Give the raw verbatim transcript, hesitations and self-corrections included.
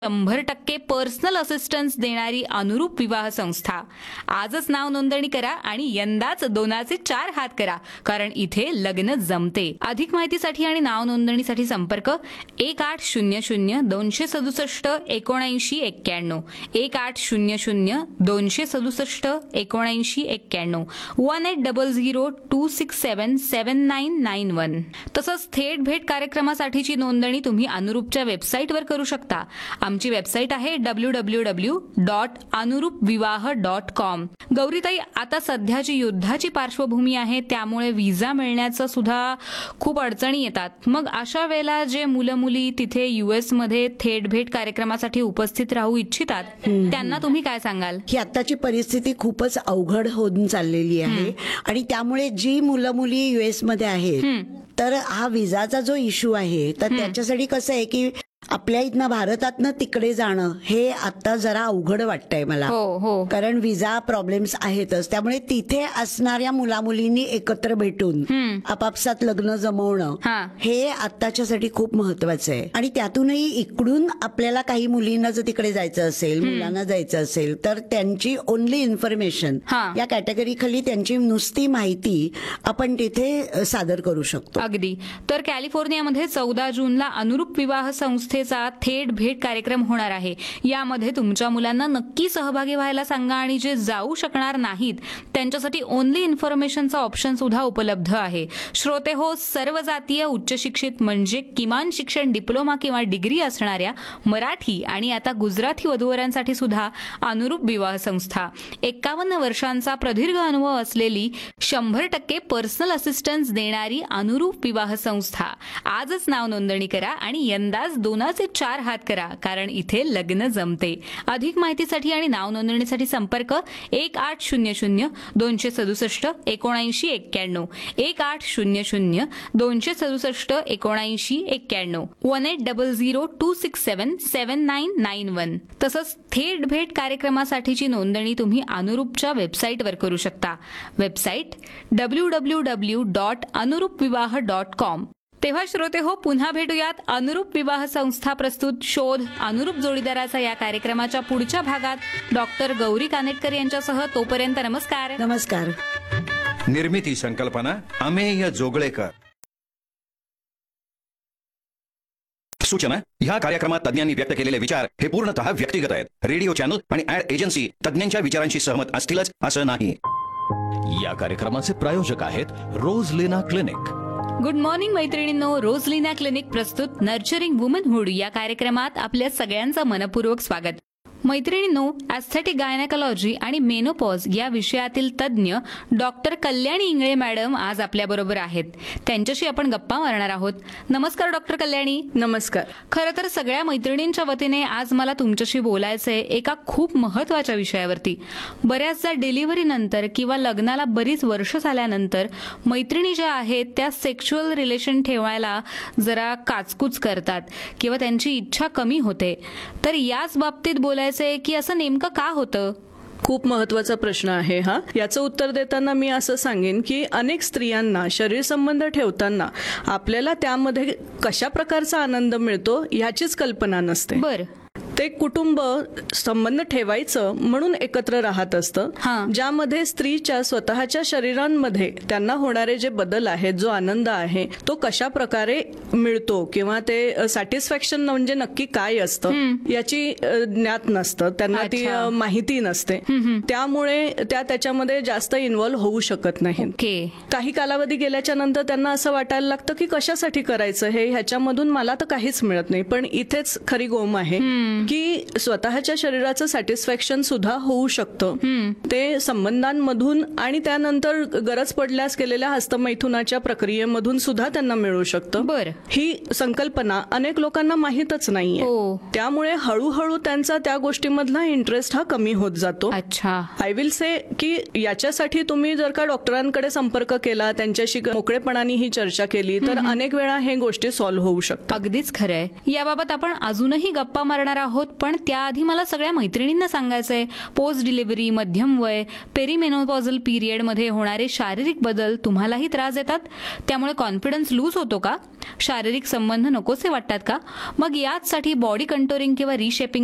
शंभर टक्के personal assistance देणारी अनुरूप विवाह संस्था. आजच नाव नोंदणी करा आणि यंदाच दोनाचे चार हात करा, कारण इथे लग्न जमते. अधिक माहितीसाठी आणि नाव नोंदणीसाठी संपर्क एक आठ शून्य शून्य दोनशे सदुसष्ट एकोणऐंशी एक्क्याण्णव एक आठ शून्य शून्य दोनशे सदुसष्ट एकोणऐंशी एक्क्याण्णव one eight double zero to six seven seven nine nine one. तसंच थेट भेट कार्यक्रमासाठीची नोंदणी तुम्ही अनुरूपच्या वेबसाईटवर करू शकता. आमची वेबसाईट आहे डब्ल्यू डब्ल्यू डब्ल्यू डॉट अनुरूप विवाह डॉट कॉम. गौरीताई, आता सध्याची युद्धाची पार्श्वभूमी आहे, त्यामुळे व्हिसा मिळण्याचं सुद्धा खूप अडचणी येतात. मग अशा वेळेला जे मुलं मुली तिथे युएस मध्ये थेट भेट कार्यक्रमासाठी उपस्थित राहू इच्छितात त्यांना तुम्ही काय सांगाल? ही आताची परिस्थिती खूपच अवघड होऊन चाललेली आहे आणि त्यामुळे जी मुलं मुली युएस मध्ये आहेत तर हा विजाचा जो इश्यू आहे तर त्याच्यासाठी कसं आहे की आपल्या इथनं भारतातनं तिकडे जाणं हे आता जरा अवघड वाटतंय मला. हो हो. कारण विजा प्रॉब्लेम्स आहेतच. त्यामुळे तिथे असणाऱ्या मुलामुलींनी एकत्र भेटून आपापसात लग्न जमवणं हे आताच्यासाठी खूप महत्वाचं आहे. आणि त्यातूनही इकडून आपल्याला काही मुलींना जर तिकडे जायचं असेल, मुलांना जायचं असेल तर त्यांची ओनली इन्फॉर्मेशन या कॅटेगरी खाली त्यांची नुसती माहिती आपण तिथे सादर करू शकतो. अगदी. तर कॅलिफोर्नियामध्ये चौदा जूनला अनुरूप विवाह संस्थे थेट भेट कार्यक्रम होणार आहे. यामध्ये तुमच्या मुलांना नक्की सहभागी व्हायला सांगा आणि जे जाऊ शकणार नाहीत त्यांच्यासाठी ओनली इन्फॉर्मेशनचा ऑप्शन सुद्धा उपलब्ध आहे. श्रोते हो, सर्व जातीय उच्च शिक्षित म्हणजे किमान शिक्षण डिप्लोमा किंवा डिग्री असणाऱ्या मराठी आणि आता गुजराती वधूवरांसाठी सुद्धा अनुरूप विवाह संस्था. एक्कावन्न वर्षांचा प्रदीर्घ अनुभव असलेली शंभर टक्के पर्सनल असिस्टन्स देणारी अनुरूप विवाह संस्था. आजच नाव नोंदणी करा आणि यंदाच दोन चार हात करा, कारण इथे लग्न जमते. अधिक माहितीसाठी आणि नाव नोंदणीसाठी संपर्क एक आठ शून्य शून्य दोनशे सदुसष्ट एकोणऐंशी एक्क्याण्णव एक आठ शून्य शून्य दोनशे सदुसष्ट एकोणऐंशी एक्क्याण्णव one eight double zero to six seven seven nine nine one. तसंच थेट भेट कार्यक्रमासाठीची नोंदणी तुम्ही अनुरूपच्या वेबसाईटवर करू शकता. Website W W W dot अनुरूप विवाह डॉट कॉम. तेव्हा श्रोते हो, पुन्हा भेटूयात अनुरूप विवाह संस्था प्रस्तुत शोध अनुरूप जोडीदाराचा या कार्यक्रमाच्या पुढच्या भागात डॉक्टर गौरी कानेटकर यांच्यासह. तोपर्यंत नमस्कार. नमस्कार. निर्मिती संकल्पना अमेय जोगळेकर. सूचना: ह्या कार्यक्रमात तज्ञांनी व्यक्त केलेले विचार हे पूर्णतः व्यक्तिगत आहेत. रेडिओ चॅनल आणि ऍड एजन्सी तज्ञांच्या विचारांशी सहमत असतीलच असं नाही. या कार्यक्रमाचे प्रायोजक आहेत रोजलिना क्लिनिक. गुड मॉर्निंग मैत्रिणींनो. रोजलिना क्लिनिक प्रस्तुत नर्चरिंग वुमनहुड या कार्यक्रमात आपल्या सगळ्यांचं मनपूर्वक स्वागत. मैत्रिणींनो, ॲस्थेटिक गायनेकॉलॉजी आणि मेनोपॉज या विषयातील तज्ज्ञ डॉक्टर कल्याणी इंगळे मॅडम आज आपल्याबरोबर आहेत. त्यांच्याशी आपण गप्पा मारणार आहोत. नमस्कार डॉक्टर कल्याणी. नमस्कार. खरं तर सगळ्या मैत्रिणींच्या वतीने आज मला तुमच्याशी बोलायचंय एका खूप महत्वाच्या विषयावरती. बऱ्याचदा डिलिव्हरी नंतर किंवा लग्नाला बरीच वर्ष झाल्यानंतर मैत्रिणी ज्या आहेत त्या सेक्शुअल रिलेशन ठेवायला जरा काचकूच करतात किंवा त्यांची इच्छा कमी होते. तर याच बाबतीत बोलायचं की असं नेमकं का होतं? खूप महत्वाचा प्रश्न आहे हा. याचं उत्तर देताना मी असं सांगेन की अनेक स्त्रियांना शरीर संबंध ठेवताना आपल्याला त्यामध्ये कशा प्रकारचा आनंद मिळतो याचीच कल्पना नसते. बरं. ते कुटुंब संबंध ठेवायचं म्हणून एकत्र राहत असतं, ज्यामध्ये स्त्रीच्या स्वतःच्या शरीरांमध्ये त्यांना होणारे जे बदल आहेत, जो आनंद आहे तो कशा प्रकारे मिळतो किंवा ते सॅटिस्फॅक्शन म्हणजे नक्की काय असतं याची ज्ञात नसतं त्यांना, ती माहिती नसते. त्यामुळे त्या त्याच्यामध्ये जास्त इन्व्हॉल्व्ह होऊ शकत नाही. काही कालावधी गेल्याच्या नंतर त्यांना असं वाटायला लागतं की कशासाठी करायचं हे, ह्याच्यामधून मला तर काहीच मिळत नाही. पण इथेच खरी गोम आहे की स्वतःच्या शरीराचं सॅटिस्फॅक्शन सुद्धा होऊ शकतं. ते संबंधांमधून आणि त्यानंतर गरज पडल्यास केलेल्या हस्तमैथुनाच्या प्रक्रियेमधून सुद्धा त्यांना मिळू शकतं. बरं. ही संकल्पना अनेक लोकांना माहीतच नाहीये. त्यामुळे हळूहळू त्यांचा त्या गोष्टीमधला इंटरेस्ट हा कमी होत जातो. अच्छा. आय विल से की याच्यासाठी तुम्ही जर का डॉक्टरांकडे संपर्क केला, त्यांच्याशी मोकळेपणाने ही चर्चा केली तर अनेक वेळा हे गोष्टी सॉल्व्ह होऊ शकतात. अगदीच खरंय. याबाबत आपण अजूनही गप्पा मारणार आहोत आहोत, पण त्याआधी मला सगळ्या मैत्रिणींना सांगायचंय, पोस्ट डिलिव्हरी, मध्यम वय, पेरीमेनोपॉझल पिरियड मध्ये होणारे शारीरिक बदल तुम्हालाही त्रास देतात? त्यामुळे कॉन्फिडन्स लूज होतो का? शारीरिक संबंध नकोसे वाटतात का? मग याचसाठी बॉडी कंटोरिंग किंवा रिशेपिंग